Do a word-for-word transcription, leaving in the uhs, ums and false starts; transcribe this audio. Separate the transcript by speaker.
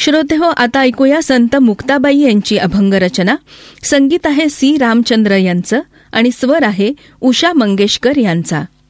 Speaker 1: श्रोतेहो, आता ऐकूया संत मुक्ताबाई यांची अभंग रचना. संगीत आहे सी रामचंद्र यांचं आणि स्वर आहे उषा मंगेशकर यांचा.